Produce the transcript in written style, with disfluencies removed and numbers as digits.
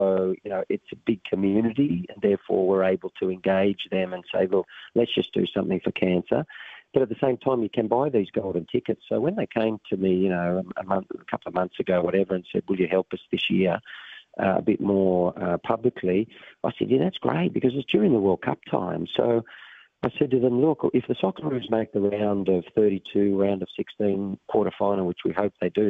So, it's a big community, and therefore we're able to engage them and say, look, let's just do something for cancer. But at the same time, you can buy these golden tickets. So when they came to me, a couple of months ago, whatever, and said, will you help us this year a bit more publicly? I said, yeah, that's great, because it's during the World Cup time. So I said to them, look, if the Socceroos make the round of 32, round of 16, quarterfinal, which we hope they do,